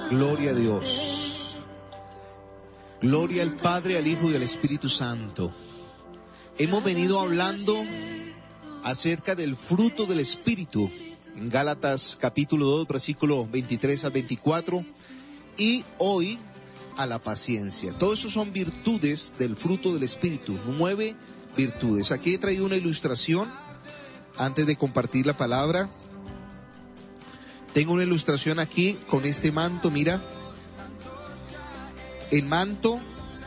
Gloria a Dios. Gloria al Padre, al Hijo y al Espíritu Santo. Hemos venido hablando acerca del fruto del Espíritu en Gálatas capítulo 2, versículo 23 al 24, y hoy a la paciencia. Todo eso son virtudes del fruto del Espíritu, 9 virtudes. Aquí he traído una ilustración antes de compartir la palabra. Tengo una ilustración aquí con este manto, mira. El manto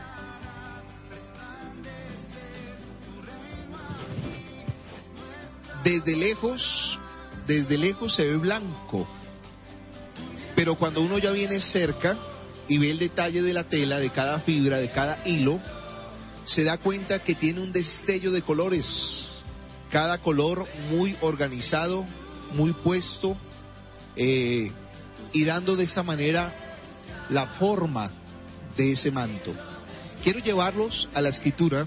desde lejos se ve blanco, pero cuando uno ya viene cerca y ve el detalle de la tela, de cada fibra, de cada hilo, se da cuenta que tiene un destello de colores, cada color muy organizado, muy puesto, y dando de esta manera la forma de ese manto. Quiero llevarlos a la Escritura,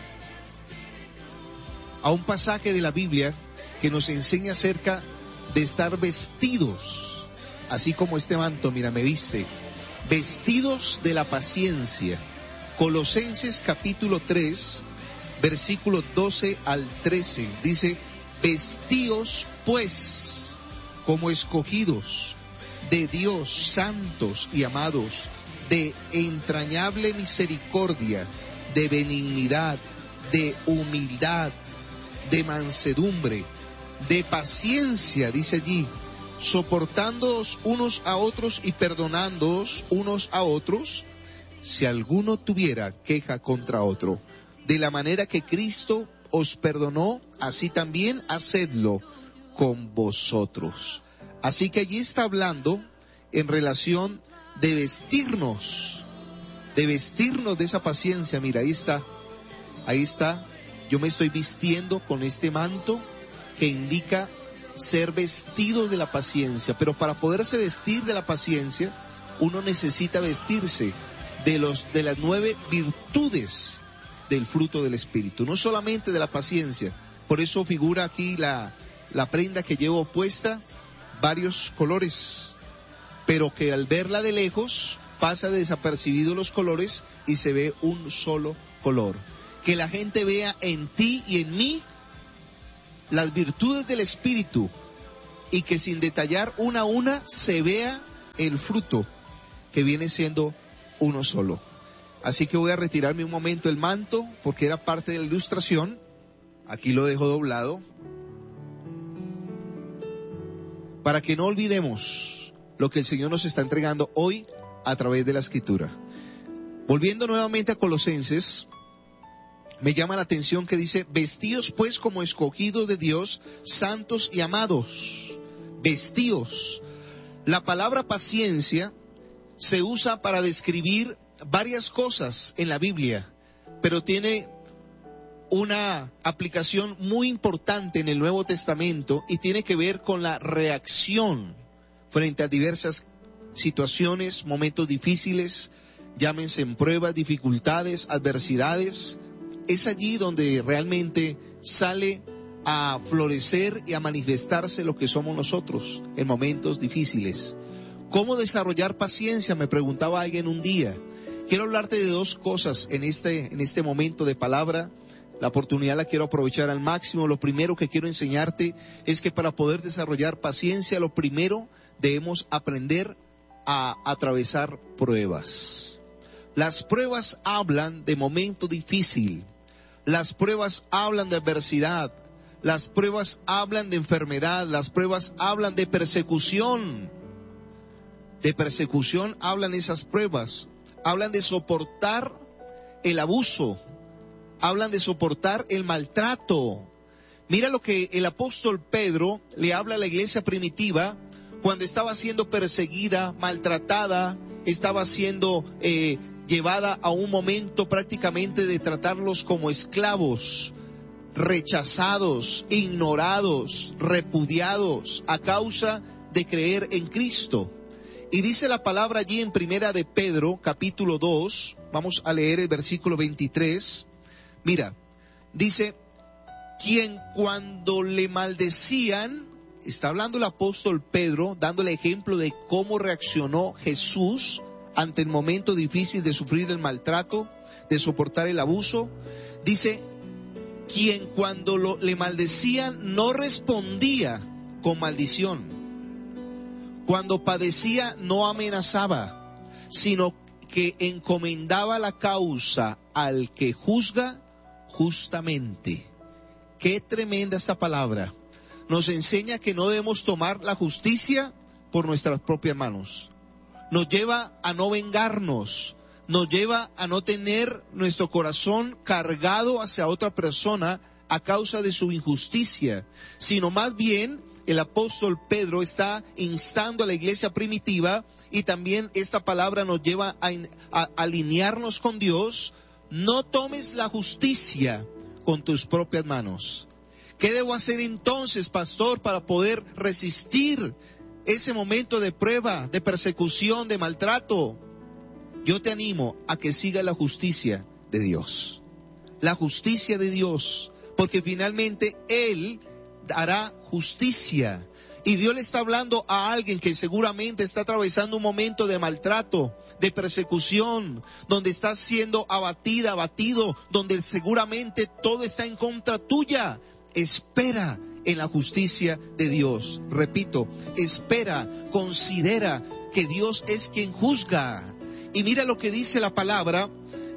a un pasaje de la Biblia que nos enseña acerca de estar vestidos, así como este manto, mira, me viste, vestidos de la paciencia. Colosenses capítulo 3, versículos 12 al 13, dice: vestíos pues como escogidos de Dios, santos y amados, de entrañable misericordia, de benignidad, de humildad, de mansedumbre, de paciencia, dice allí, soportándoos unos a otros y perdonándoos unos a otros, si alguno tuviera queja contra otro. De la manera que Cristo os perdonó, así también hacedlo con vosotros. Así que allí está hablando en relación de vestirnos de esa paciencia. Mira, ahí está, yo me estoy vistiendo con este manto que indica ser vestidos de la paciencia, pero para poderse vestir de la paciencia, uno necesita vestirse de las 9 virtudes del fruto del Espíritu, no solamente de la paciencia. Por eso figura aquí la prenda que llevo puesta, varios colores, pero que al verla de lejos pasa desapercibido los colores y se ve un solo color. Que la gente vea en ti y en mí las virtudes del Espíritu, y que sin detallar una a una se vea el fruto, que viene siendo uno solo. Así que voy a retirarme un momento el manto, porque era parte de la ilustración. Aquí lo dejo doblado, para que no olvidemos lo que el Señor nos está entregando hoy a través de la Escritura. Volviendo nuevamente a Colosenses, me llama la atención que dice: vestíos pues como escogidos de Dios, santos y amados. Vestíos. La palabra paciencia se usa para describir varias cosas en la Biblia, pero tiene una aplicación muy importante en el Nuevo Testamento y tiene que ver con la reacción frente a diversas situaciones, momentos difíciles, llámense en pruebas, dificultades, adversidades. Es allí donde realmente sale a florecer y a manifestarse lo que somos nosotros en momentos difíciles. ¿Cómo desarrollar paciencia?, me preguntaba alguien un día. Quiero hablarte de 2 cosas en este momento de palabra. La oportunidad la quiero aprovechar al máximo. Lo primero que quiero enseñarte es que para poder desarrollar paciencia, lo primero debemos aprender a atravesar pruebas. Las pruebas hablan de momento difícil. Las pruebas hablan de adversidad. Las pruebas hablan de enfermedad. Las pruebas hablan de persecución. De persecución hablan esas pruebas. Hablan de soportar el abuso. Hablan de soportar el maltrato. Mira lo que el apóstol Pedro le habla a la iglesia primitiva cuando estaba siendo perseguida, maltratada, estaba siendo llevada a un momento prácticamente de tratarlos como esclavos, rechazados, ignorados, repudiados a causa de creer en Cristo. Y dice la palabra allí en Primera de Pedro, capítulo 2, vamos a leer el versículo 23. Mira, dice: quien cuando le maldecían está hablando el apóstol Pedro, dándole ejemplo de cómo reaccionó Jesús ante el momento difícil de sufrir el maltrato, de soportar el abuso. Dice, quien cuando le maldecían no respondía con maldición. Cuando padecía no amenazaba, sino que encomendaba la causa al que juzga justamente. Qué tremenda esta palabra. Nos enseña que no debemos tomar la justicia por nuestras propias manos. Nos lleva a no vengarnos, nos lleva a no tener nuestro corazón cargado hacia otra persona a causa de su injusticia, sino más bien el apóstol Pedro está instando a la iglesia primitiva, y también esta palabra nos lleva a alinearnos con Dios. No tomes la justicia con tus propias manos. ¿Qué debo hacer entonces, pastor, para poder resistir ese momento de prueba, de persecución, de maltrato? Yo te animo a que sigas la justicia de Dios. La justicia de Dios, porque finalmente Él hará justicia. Y Dios le está hablando a alguien que seguramente está atravesando un momento de maltrato, de persecución, donde está siendo abatido, donde seguramente todo está en contra tuya. Espera en la justicia de Dios. Repito, espera, considera que Dios es quien juzga. Y mira lo que dice la palabra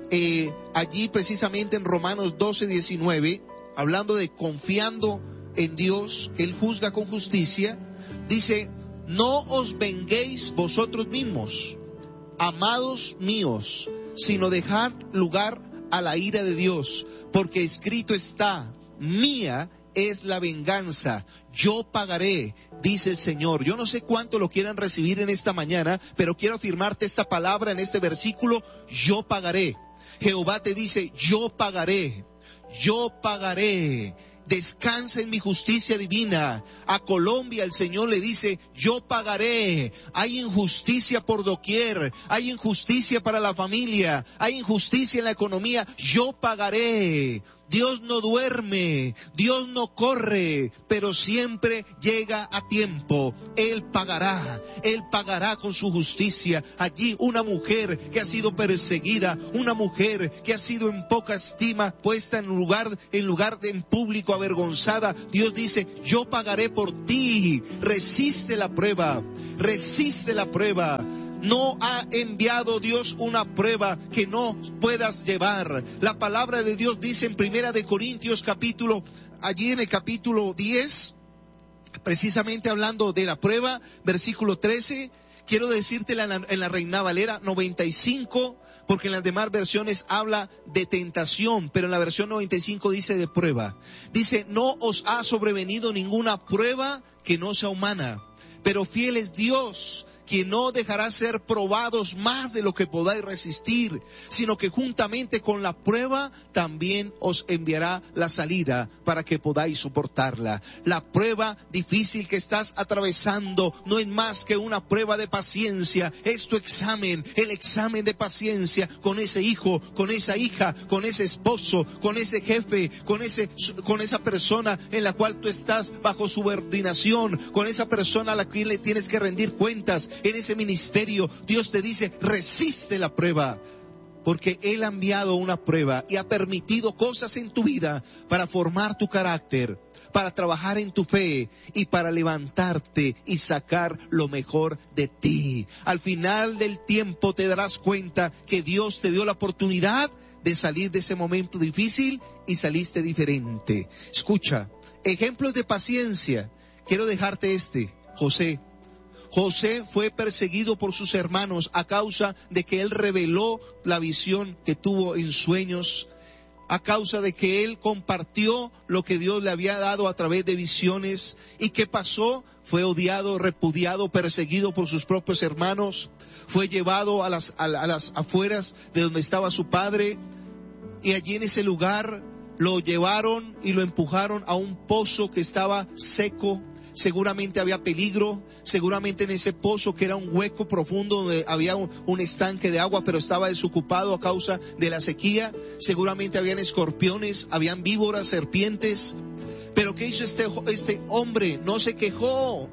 allí precisamente en Romanos 12:19, hablando de confiando en Dios, que Él juzga con justicia. Dice, no os venguéis vosotros mismos, amados míos, sino dejad lugar a la ira de Dios, porque escrito está, mía es la venganza, yo pagaré, dice el Señor. Yo no sé cuánto lo quieran recibir en esta mañana, pero quiero afirmarte esta palabra en este versículo, yo pagaré. Jehová te dice, yo pagaré, yo pagaré. Descansa en mi justicia divina. A Colombia el Señor le dice, yo pagaré. Hay injusticia por doquier, hay injusticia para la familia, hay injusticia en la economía, yo pagaré. Dios no duerme, Dios no corre, pero siempre llega a tiempo. Él pagará con su justicia. Allí una mujer que ha sido perseguida, una mujer que ha sido en poca estima, puesta en lugar en público, avergonzada. Dios dice, yo pagaré por ti. Resiste la prueba, resiste la prueba. No ha enviado Dios una prueba que no puedas llevar. La palabra de Dios dice en Primera de Corintios allí en el capítulo 10, precisamente hablando de la prueba, versículo 13, quiero decirte en la Reina Valera 95, porque en las demás versiones habla de tentación, pero en la versión 95 dice de prueba. Dice, no os ha sobrevenido ninguna prueba que no sea humana, pero fiel es Dios, quien no dejará ser probados más de lo que podáis resistir, sino que juntamente con la prueba también os enviará la salida para que podáis soportarla. La prueba difícil que estás atravesando no es más que una prueba de paciencia. Es tu examen, el examen de paciencia con ese hijo, con esa hija, con ese esposo, con ese jefe, con esa persona en la cual tú estás bajo subordinación, con esa persona a la que le tienes que rendir cuentas. En ese ministerio, Dios te dice, resiste la prueba, porque Él ha enviado una prueba y ha permitido cosas en tu vida para formar tu carácter, para trabajar en tu fe y para levantarte y sacar lo mejor de ti. Al final del tiempo te darás cuenta que Dios te dio la oportunidad de salir de ese momento difícil y saliste diferente. Escucha, ejemplos de paciencia. Quiero dejarte José fue perseguido por sus hermanos a causa de que él reveló la visión que tuvo en sueños, a causa de que él compartió lo que Dios le había dado a través de visiones. ¿Y qué pasó? Fue odiado, repudiado, perseguido por sus propios hermanos. Fue llevado a las afueras de donde estaba su padre, y allí en ese lugar lo llevaron y lo empujaron a un pozo que estaba seco. seguramente había peligro, seguramente en ese pozo que era un hueco profundo donde había un estanque de agua, pero estaba desocupado a causa de la sequía, seguramente habían escorpiones, habían víboras, serpientes. Pero ¿qué hizo este hombre? No se quejó.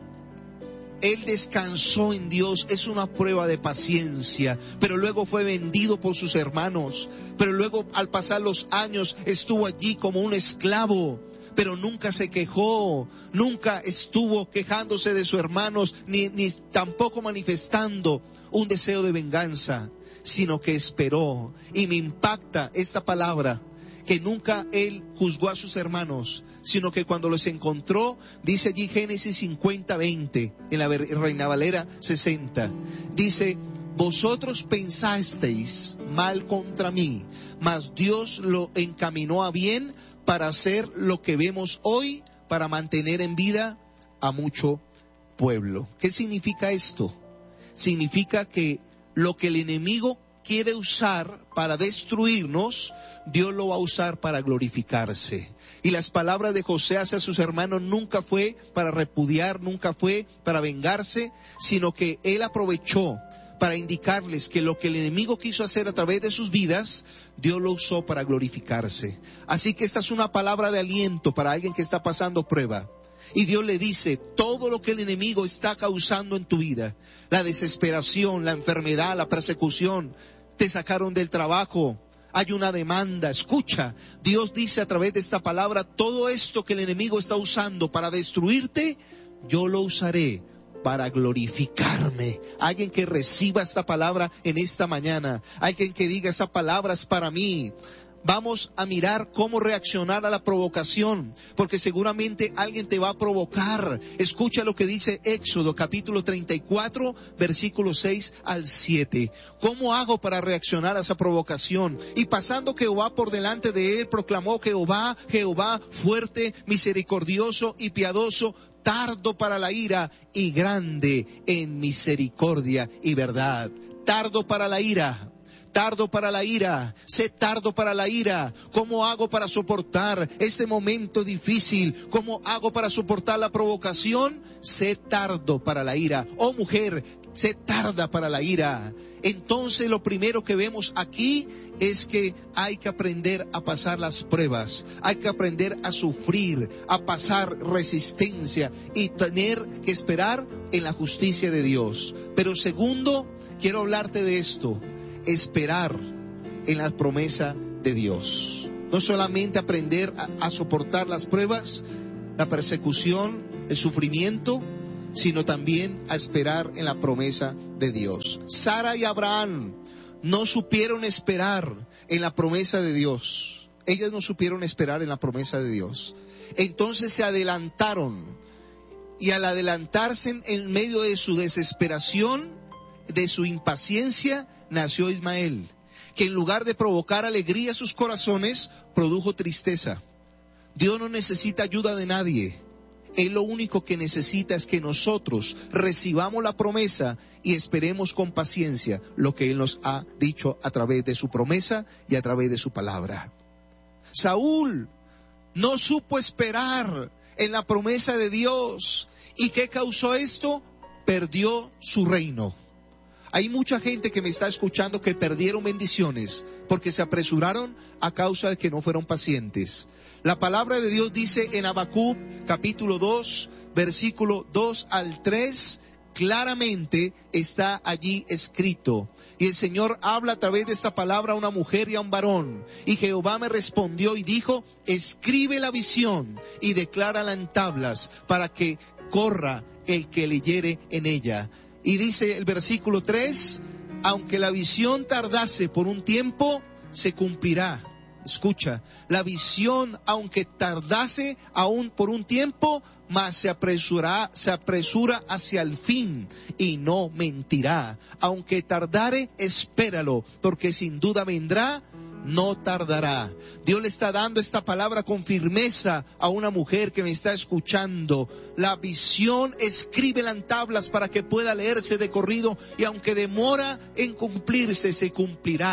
Él descansó en Dios. Es una prueba de paciencia. Pero luego fue vendido por sus hermanos. Pero luego, al pasar los años, estuvo allí como un esclavo. Pero nunca se quejó, nunca estuvo quejándose de sus hermanos, ni tampoco manifestando un deseo de venganza, sino que esperó. Y me impacta esta palabra, que nunca él juzgó a sus hermanos, sino que cuando los encontró, dice allí Génesis 50:20, en la Reina Valera 60, dice: vosotros pensasteis mal contra mí, mas Dios lo encaminó a bien para hacer lo que vemos hoy, para mantener en vida a mucho pueblo. ¿Qué significa esto? Significa que lo que el enemigo quiere usar para destruirnos, Dios lo va a usar para glorificarse. Y las palabras de José hacia sus hermanos nunca fue para repudiar, nunca fue para vengarse, sino que él aprovechó para indicarles que lo que el enemigo quiso hacer a través de sus vidas, Dios lo usó para glorificarse. Así que esta es una palabra de aliento para alguien que está pasando prueba. Y Dios le dice: todo lo que el enemigo está causando en tu vida, la desesperación, la enfermedad, la persecución, te sacaron del trabajo, hay una demanda. Escucha, Dios dice a través de esta palabra: todo esto que el enemigo está usando para destruirte, yo lo usaré para glorificarme. Alguien que reciba esta palabra en esta mañana, alguien que diga: esta palabra es para mí. Vamos a mirar cómo reaccionar a la provocación, porque seguramente alguien te va a provocar. Escucha lo que dice Éxodo capítulo 34, versículos 6 al 7. ¿Cómo hago para reaccionar a esa provocación? Y pasando Jehová por delante de él, proclamó: Jehová, Jehová, fuerte, misericordioso y piadoso, tardo para la ira y grande en misericordia y verdad. Tardo para la ira. Tardo para la ira, sé tardo para la ira. ¿Cómo hago para soportar este momento difícil? ¿Cómo hago para soportar la provocación? Sé tardo para la ira. Oh mujer, sé tarda para la ira. Entonces lo primero que vemos aquí es que hay que aprender a pasar las pruebas, hay que aprender a sufrir, a pasar resistencia y tener que esperar en la justicia de Dios. Pero segundo, quiero hablarte de esto: esperar en la promesa de Dios. No solamente aprender a soportar las pruebas, la persecución, el sufrimiento, sino también a esperar en la promesa de Dios. Sara y Abraham no supieron esperar en la promesa de Dios. Ellas no supieron esperar en la promesa de Dios. Entonces se adelantaron, y al adelantarse en medio de su desesperación, de su impaciencia, nació Ismael, que en lugar de provocar alegría a sus corazones, produjo tristeza. Dios no necesita ayuda de nadie. Él lo único que necesita es que nosotros recibamos la promesa y esperemos con paciencia lo que Él nos ha dicho a través de su promesa y a través de su palabra. Saúl no supo esperar en la promesa de Dios. ¿Y qué causó esto? Perdió su reino. Hay mucha gente que me está escuchando que perdieron bendiciones porque se apresuraron a causa de que no fueron pacientes. La palabra de Dios dice en Habacuc capítulo 2, versículo 2 al 3, claramente está allí escrito. Y el Señor habla a través de esta palabra a una mujer y a un varón. Y Jehová me respondió y dijo: escribe la visión y declárala en tablas para que corra el que leyere en ella. Y dice el versículo 3, aunque la visión tardase por un tiempo, se cumplirá. Escucha, la visión, aunque tardase aún por un tiempo, mas se apresura hacia el fin y no mentirá. Aunque tardare, espéralo, porque sin duda vendrá, no tardará. Dios le está dando esta palabra con firmeza a una mujer que me está escuchando. La visión, escríbela en tablas para que pueda leerse de corrido, y aunque demora en cumplirse, se cumplirá.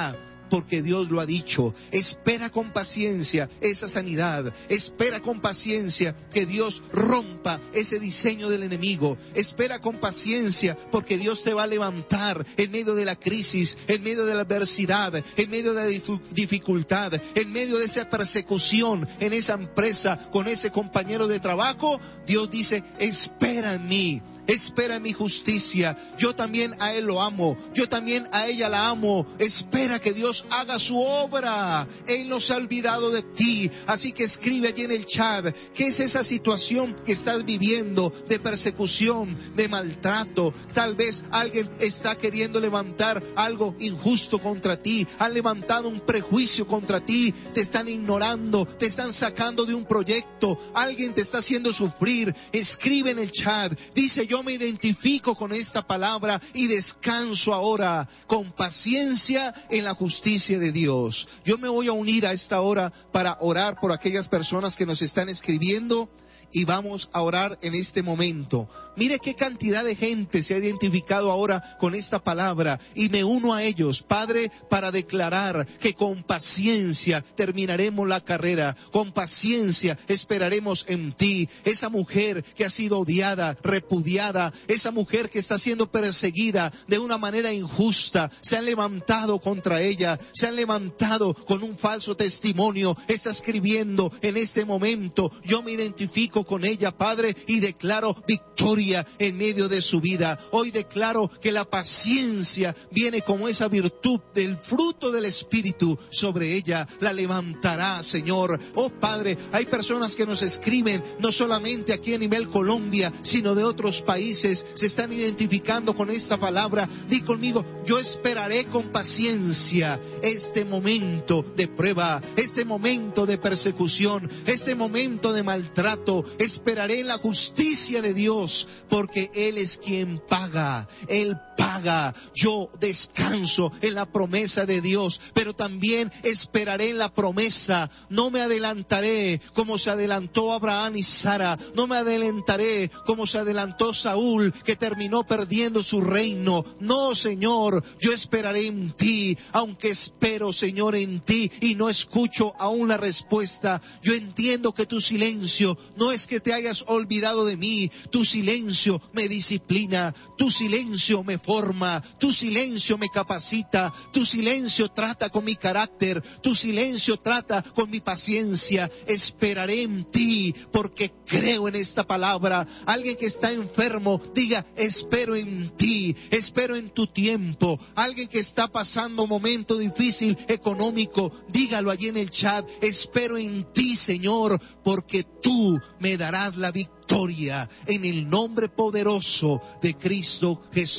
porque Dios lo ha dicho. Espera con paciencia esa sanidad. Espera con paciencia que Dios rompa ese diseño del enemigo. Espera con paciencia porque Dios te va a levantar en medio de la crisis, en medio de la adversidad, en medio de la dificultad, en medio de esa persecución en esa empresa, con ese compañero de trabajo. Dios dice, espera en mí. Espera en mi justicia. Yo también a él lo amo. Yo también a ella la amo. Espera que Dios haga su obra. Él no se ha olvidado de ti. Así que escribe allí en el chat, ¿qué es esa situación que estás viviendo de persecución, de maltrato? Tal vez alguien está queriendo levantar algo injusto contra ti. Han levantado un prejuicio contra ti. Te están ignorando. Te están sacando de un proyecto. Alguien te está haciendo sufrir. Escribe en el chat. Dice, yo me identifico con esta palabra y descanso ahora con paciencia en la justicia de Dios. Yo me voy a unir a esta hora para orar por aquellas personas que nos están escribiendo. Y vamos a orar en este momento. Mire qué cantidad de gente se ha identificado ahora con esta palabra. Y me uno a ellos, Padre, para declarar que con paciencia terminaremos la carrera. Con paciencia esperaremos en ti. Esa mujer que ha sido odiada, repudiada, esa mujer que está siendo perseguida de una manera injusta, se han levantado contra ella, se han levantado con un falso testimonio. Está escribiendo en este momento, yo me identifico con ella, Padre, y declaro victoria en medio de su vida. Hoy declaro que la paciencia viene como esa virtud del fruto del Espíritu sobre ella. La levantará, Señor. Oh Padre, hay personas que nos escriben, no solamente aquí a nivel Colombia, sino de otros países, se están identificando con esta palabra. Di conmigo, yo esperaré con paciencia este momento de prueba, este momento de persecución, este momento de maltrato. Esperaré en la justicia de Dios, porque Él es quien paga. Él paga. Yo descanso en la promesa de Dios, pero también esperaré en la promesa. No me adelantaré como se adelantó Abraham y Sara. No me adelantaré como se adelantó Saúl, que terminó perdiendo su reino. No, Señor, yo esperaré en ti. Aunque espero, Señor, en ti y no escucho aún la respuesta, yo entiendo que tu silencio no es que te hayas olvidado de mí. Tu silencio me disciplina, tu silencio me forma, tu silencio me capacita, tu silencio trata con mi carácter, tu silencio trata con mi paciencia. Esperaré en ti porque creo en esta palabra. Alguien que está enfermo, diga, espero en ti, espero en tu tiempo. Alguien que está pasando un momento difícil económico, dígalo allí en el chat, espero en ti, Señor, porque tú me darás la victoria en el nombre poderoso de Cristo Jesús.